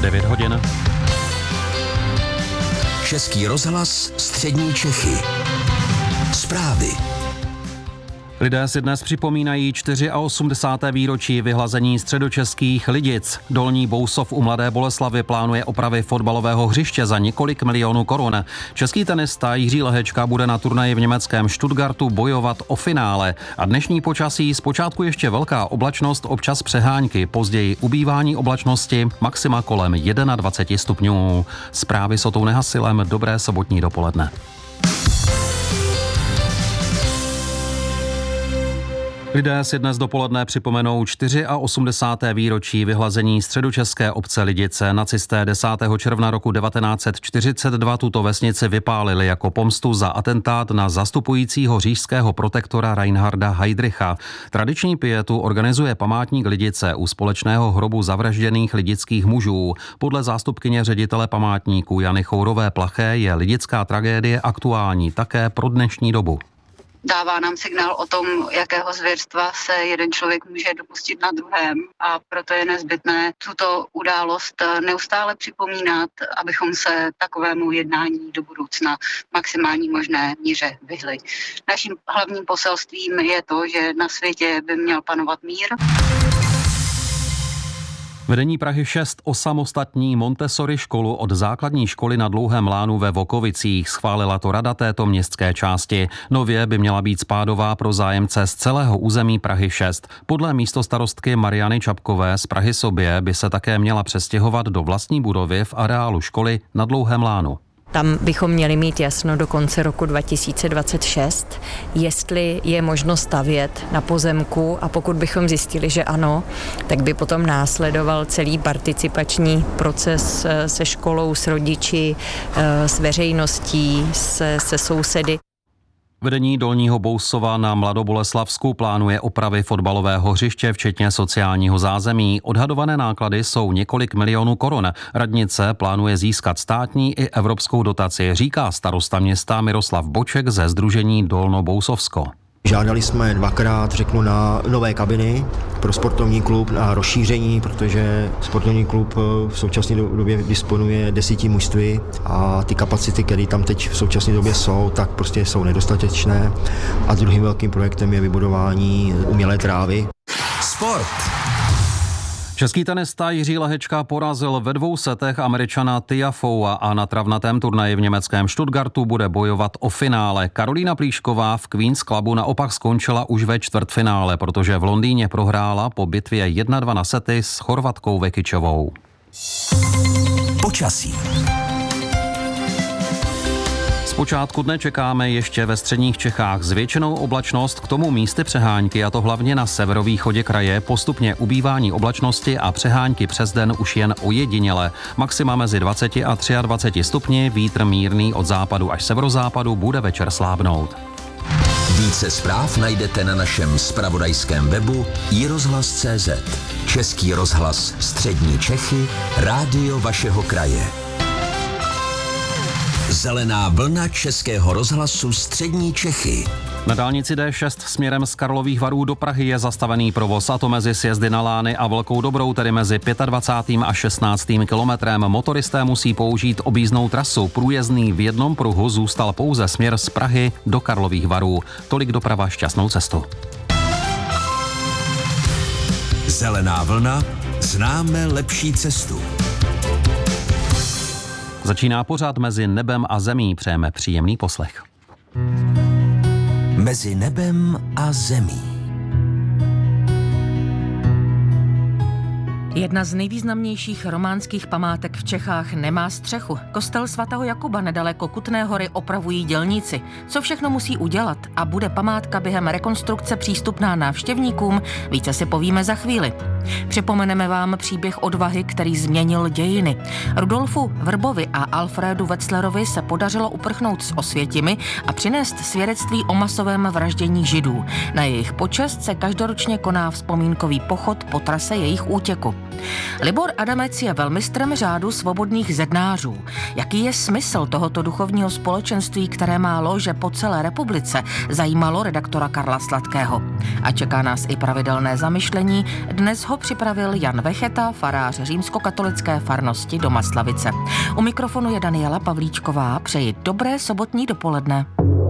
9 hodin. Český rozhlas Střední Čechy. Zprávy. Lidé si dnes připomínají 84. výročí vyhlazení středočeských Lidic. Dolní Bousov u Mladé Boleslavi plánuje opravy fotbalového hřiště za několik milionů korun. Český tenista Jiří Lehečka bude na turnaji v německém Stuttgartu bojovat o finále. A dnešní počasí, zpočátku ještě velká oblačnost, občas přehánky, později ubývání oblačnosti, maxima kolem 21 stupňů. Zprávy s Otou Nehasilem, dobré sobotní dopoledne. Lidé si dnes dopoledne připomenou 84. výročí vyhlazení středočeské obce Lidice. Nacisté 10. června roku 1942 tuto vesnici vypálili jako pomstu za atentát na zastupujícího říšského protektora Reinharda Heydricha. Tradiční pietu organizuje památník Lidice u společného hrobu zavražděných lidických mužů. Podle zástupkyně ředitele památníku Jany Chourové-Plaché je lidická tragédie aktuální také pro dnešní dobu. Dává nám signál o tom, jakého zvěrstva se jeden člověk může dopustit na druhém, a proto je nezbytné tuto událost neustále připomínat, abychom se takovému jednání do budoucna v maximální možné míře vyhli. Naším hlavním poselstvím je to, že na světě by měl panovat mír. Vedení Prahy 6 osamostatní Montessori školu od základní školy na Dlouhém Lánu ve Vokovicích. Schválila to rada této městské části. Nově by měla být spádová pro zájemce z celého území Prahy 6. Podle místostarostky Mariany Čapkové z Prahy Sobě by se také měla přestěhovat do vlastní budovy v areálu školy na Dlouhém Lánu. Tam bychom měli mít jasno do konce roku 2026, jestli je možno stavět na pozemku, a pokud bychom zjistili, že ano, tak by potom následoval celý participační proces se školou, s rodiči, s veřejností, se sousedy. Vedení Dolního Bousova na Mladoboleslavsku plánuje opravy fotbalového hřiště, včetně sociálního zázemí. Odhadované náklady jsou několik milionů korun. Radnice plánuje získat státní i evropskou dotaci, říká starosta města Miroslav Boček ze sdružení Dolnobousovsko. Žádali jsme dvakrát, na nové kabiny pro sportovní klub, na rozšíření, protože sportovní klub v současné době disponuje 10 mužstvy a ty kapacity, které tam teď v současné době jsou, tak prostě jsou nedostatečné. A druhým velkým projektem je vybudování umělé trávy. Sport. Český tenista Jiří Lehečka porazil ve 2 setech Američana Tiafoea a na travnatém turnaji v německém Stuttgartu bude bojovat o finále. Karolína Plíšková v Queen's Clubu naopak skončila už ve čtvrtfinále, protože v Londýně prohrála po bitvě 1-2 na sety s Chorvatkou Vekičovou. Počasí. Počátku dne čekáme ještě ve středních Čechách zvětšenou oblačnost, k tomu místy přehánky, a to hlavně na severovýchodě kraje, postupně ubývání oblačnosti a přehánky přes den už jen ojediněle. Maxima mezi 20 a 23 stupni, vítr mírný od západu až severozápadu, bude večer slábnout. Více zpráv najdete na našem zpravodajském webu iRozhlas.cz. Český rozhlas Střední Čechy, rádio vašeho kraje. Zelená vlna Českého rozhlasu Střední Čechy. Na dálnici D6 směrem z Karlových Varů do Prahy je zastavený provoz, a to mezi sjezdy na Lány a Velkou Dobrou, tedy mezi 25. a 16. kilometrem. Motoristé musí použít objízdnou trasu. Průjezdný v jednom pruhu zůstal pouze směr z Prahy do Karlových Varů. Tolik doprava, šťastnou cestu. Zelená vlna, známe lepší cestu. Začíná pořad Mezi nebem a zemí, přejeme příjemný poslech. Mezi nebem a zemí. Jedna z nejvýznamnějších románských památek v Čechách nemá střechu. Kostel svatého Jakuba nedaleko Kutné Hory opravují dělníci. Co všechno musí udělat a bude památka během rekonstrukce přístupná návštěvníkům, více si povíme za chvíli. Připomeneme vám příběh odvahy, který změnil dějiny. Rudolfu Vrbovi a Alfrédu Wetzlerovi se podařilo uprchnout z Osvětimi a přinést svědectví o masovém vraždění Židů. Na jejich počest se každoročně koná vzpomínkový pochod po trase jejich útěku. Libor Adamec je velmistrem řádu svobodných zednářů. Jaký je smysl tohoto duchovního společenství, které má lože po celé republice, zajímalo redaktora Karla Sladkého. A čeká nás i pravidelné zamyšlení. Dnes ho připravil Jan Vecheta, farář římskokatolické farnosti do Maslavice. U mikrofonu je Daniela Pavlíčková. Přeji dobré sobotní dopoledne.